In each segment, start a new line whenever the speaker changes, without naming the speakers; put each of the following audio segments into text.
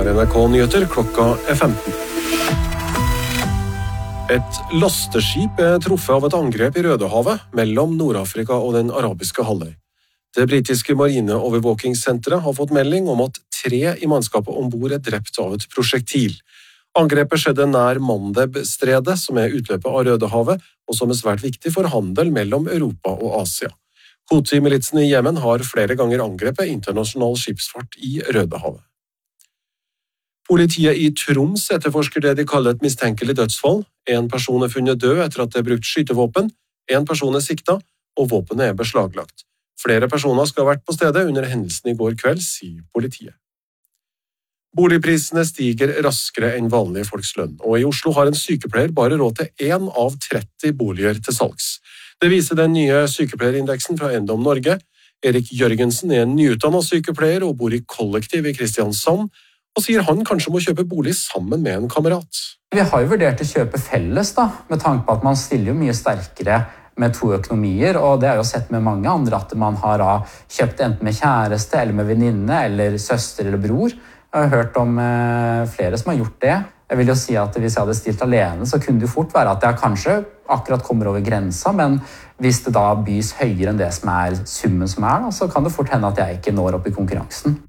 NRK Nyheter, klokka 15. Et lasteskip truffet av et angrep i Rødehavet mellom Nord-Afrika og den arabiske halvøy. Det britiske marineovervåkingssenteret har fått melding om at 3 i mannskapet ombord drept av et prosjektil. Angrepet skjedde nær Mandeb-stredet, som utløpet av Rødehavet, og som svært viktig for handel mellom Europa og Asia. Houthi-militsen i Jemen har flere ganger angrepet internasjonal skipsfart i Rødehavet. Politiet i Troms etterforsker det de kaller et mistenkelig dødsfall. En person funnet død etter at det brukt skytevåpen, en person sikta, og våpenet beslaglagt. Flere personer skal ha vært på stedet under hendelsen i går kveld, sier politiet. Boligprisene stiger raskere enn vanlige folks lønn, og i Oslo har en sykepleier bare råd til 1 av 30 boliger til salgs. Det viser den nye sykepleierindeksen fra Eiendom Norge. Erik Jørgensen en nyutdannet sykepleier og bor i kollektiv i Kristiansand, og sier han kanskje må kjøpe bolig sammen med en kamerat.
Vi har jo vurdert å kjøpe felles, med tanke på at man stiller jo mye sterkere med 2 økonomier, og det har jo sett med mange andre at man har kjøpt enten med kjæreste, eller med venninne, eller søster eller bror. Jeg har hørt om flere som har gjort det. Jeg vil jo si at hvis jeg hadde stilt alene, så kunne det jo fort være at jeg kanskje akkurat kommer over grensa, men hvis det da bys høyere enn det som summen som så kan det fort hende at jeg ikke når opp i konkurransen.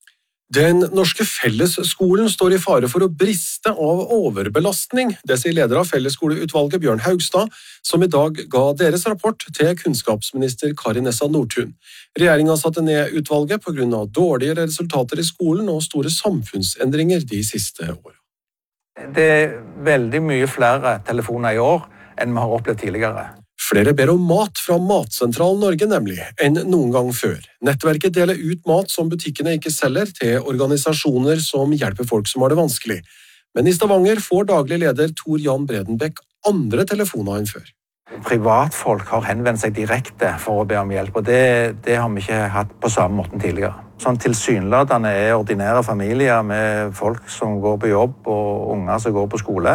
Den norske fellesskolen står i fare for å briste av overbelastning. Det sier leder av fellesskoleutvalget Bjørn Haugstad, som i dag ga deres rapport til kunnskapsminister Kari Nessa Nordtun. Regjeringen satte ned utvalget på grunn av dårligere resultater i skolen og store samfunnsendringer de siste årene.
Det veldig mye flere telefoner i år enn vi har opplevd tidligere.
Flere ber om mat fra Matsentralen Norge nemlig, enn noen gang før. Nettverket deler ut mat som butikkene ikke selger til organisasjoner som hjelper folk som har det vanskelig. Men i Stavanger får daglig leder Tor Jan Bredenbæk andre telefoner enn før.
Privatfolk har henvendt seg direkte for å be om hjelp, og det har vi ikke hatt på samme måten tidligere. Sånn tilsynelatende ordinære familier med folk som går på jobb og unger som går på skole,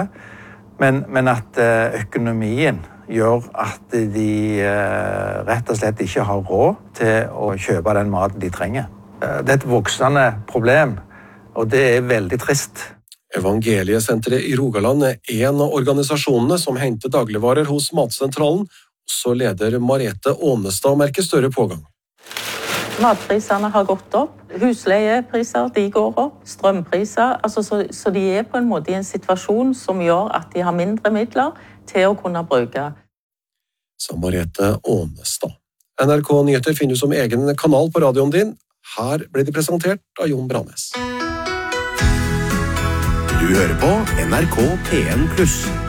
men at økonomien gjør at de rett og slett ikke har råd til å kjøpe den maten de trenger. Det et voksende problem, og det veldig trist.
Evangeliesenteret i Rogaland en av organisasjonene som henter dagligvarer hos Matsentralen, så leder Marete Ånestad merker større pågang.
Matprisene har gått opp, husleiepriser de går opp, strømpriser, så de på en måte i en situasjon som gjør at de har mindre midler til å kunne bruke.
Sa Marete Ånestad. NRK Nyheter finner du som egen kanal på radioen din. Her ble de presentert av Jon Brannes.
Du hører på NRK P1+.